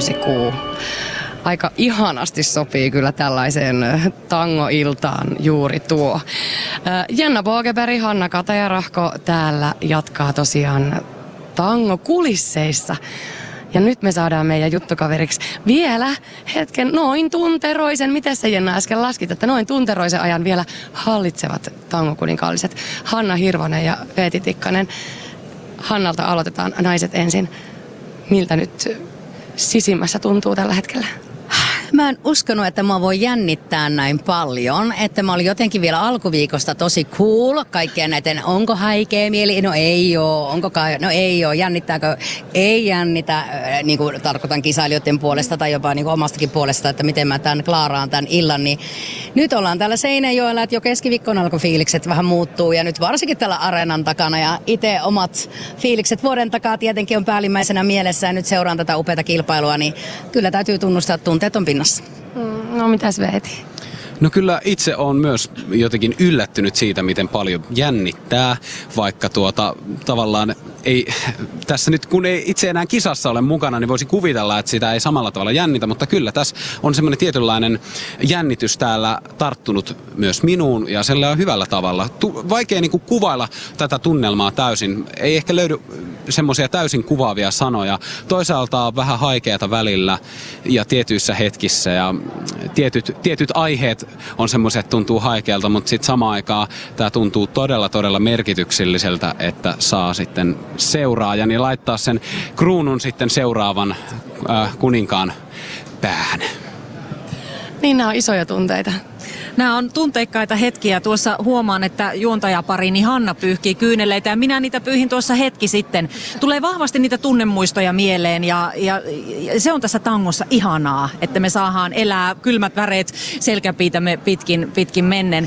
täysikuu. Aika ihanasti sopii kyllä tällaiseen tangoiltaan juuri tuo. Jenna Bogeberg, Hanna Katajarahko täällä jatkaa tosiaan tangokulisseissa. Ja nyt me saadaan meidän juttukaveriksi vielä hetken noin tunteroisen, miten sä Jenna äsken laskit, että noin tunteroisen ajan vielä hallitsevat tangokuninkaalliset Hanna Hirvonen ja Veeti Tikkanen. Hannalta aloitetaan, naiset ensin. Miltä nyt sisimmässä tuntuu tällä hetkellä? Mä en uskonut, että mä voin jännittää näin paljon, että mä olin jotenkin vielä alkuviikosta tosi cool. Kaikkea näiden, onko haikea mieli? No ei oo. No ei oo. Jännittääkö? Ei jännitä. Niin kuin tarkoitan kisailijoiden puolesta tai jopa niin kuin omastakin puolesta, että miten mä tämän klaaraan tämän illan. Niin nyt ollaan täällä Seinäjoella, että jo keskiviikkona alkoi fiilikset vähän muuttuu ja nyt varsinkin täällä areenan takana. Ja itse omat fiilikset vuoden takaa tietenkin on päällimmäisenä mielessä ja nyt seuraan tätä upeata kilpailua, niin kyllä täytyy tunnustaa, että tunteet on pinnassa. No mitäs Veeti? No kyllä itse olen myös jotenkin yllättynyt siitä, miten paljon jännittää, vaikka tavallaan ei, tässä nyt kun ei itse enää kisassa ole mukana, niin voisi kuvitella, että sitä ei samalla tavalla jännitä, mutta kyllä tässä on semmoinen tietynlainen jännitys täällä tarttunut myös minuun ja sellainen hyvällä tavalla. Vaikea niin kuin kuvailla tätä tunnelmaa täysin, ei ehkä löydy semmoisia täysin kuvaavia sanoja. Toisaalta on vähän haikeata välillä ja tietyissä hetkissä ja tietyt aiheet on semmoisia, että tuntuu haikealta, mutta sitten samaan aikaan tämä tuntuu todella merkitykselliseltä, että saa sitten seuraajan ja laittaa sen kruunun sitten seuraavan kuninkaan päähän. Niin, nämä on isoja tunteita. Nämä on tunteikkaita hetkiä. Tuossa huomaan, että juontajaparini Hanna pyyhkii kyyneleitä ja minä niitä pyyhin tuossa hetki sitten. Tulee vahvasti niitä tunnemuistoja mieleen ja se on tässä tangossa ihanaa, että me saadaan elää kylmät väreet selkäpiitämme pitkin mennen.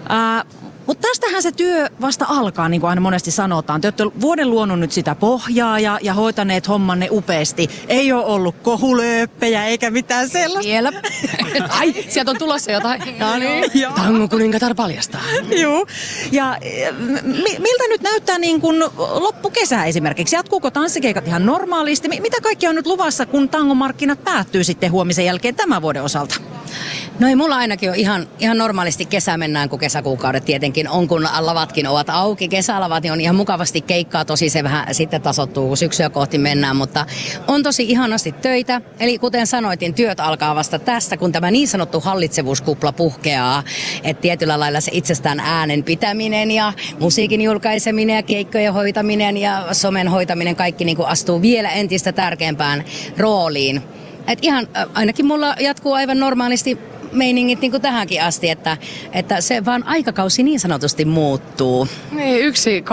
Mutta tästähän se työ vasta alkaa, niin kuin aina monesti sanotaan. Te olette vuoden luonut nyt sitä pohjaa ja hoitaneet hommanne upeasti. Ei ole ollut kohulööppejä eikä mitään sellaista. Vielä. Ai, sieltä on tulossa jotain. No niin. Tangokuningatar paljastaa. Joo. Ja miltä nyt näyttää niin kuin loppukesä esimerkiksi? Jatkuuko tanssikeikat ihan normaalisti? Mitä kaikkea on nyt luvassa, kun tangomarkkinat päättyy sitten huomisen jälkeen tämän vuoden osalta? No ei mulla ainakin ole ihan normaalisti kesä mennään, kun kesäkuukaudet tietenkin on, kun lavatkin ovat auki. Kesälavat niin on ihan mukavasti keikkaa, tosi se vähän sitten tasoittuu, kun syksyä kohti mennään, mutta on tosi ihanasti töitä. Eli kuten sanoitin, työt alkaa vasta tästä, kun tämä niin sanottu hallitsevuuskupla puhkeaa, että tietyllä lailla se itsestään äänen pitäminen ja musiikin julkaiseminen ja keikkojen hoitaminen ja somen hoitaminen, kaikki niin kuin astuu vielä entistä tärkeämpään rooliin. Et ihan ainakin mulla jatkuu aivan normaalisti meiningit niin kuin tähänkin asti, että se vaan aikakausi niin sanotusti muuttuu. Niin,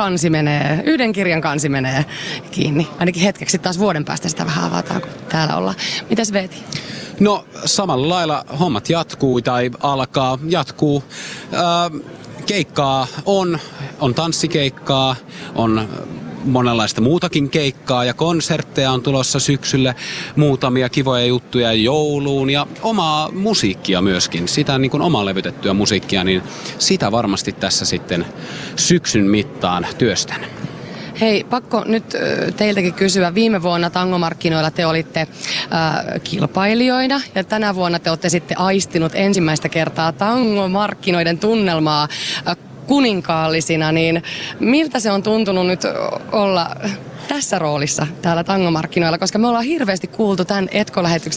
yhden kirjan kansi menee kiinni. Ainakin hetkeksi taas vuoden päästä sitä vähän avataan, kun täällä ollaan. Mitäs Veeti? No samalla lailla hommat jatkuu tai jatkuu. Keikkaa on tanssikeikkaa, on monenlaista muutakin keikkaa ja konsertteja on tulossa syksylle, muutamia kivoja juttuja jouluun ja omaa musiikkia myöskin, sitä niin kuin omaa levytettyä musiikkia, niin sitä varmasti tässä sitten syksyn mittaan työstän. Hei, pakko nyt teiltäkin kysyä. Viime vuonna tangomarkkinoilla te olitte kilpailijoina ja tänä vuonna te olette sitten aistinut ensimmäistä kertaa tangomarkkinoiden tunnelmaa kuninkaallisina, niin miltä se on tuntunut nyt olla tässä roolissa täällä tangomarkkinoilla, koska me ollaan hirveästi kuultu tämän Etko-lähetyksen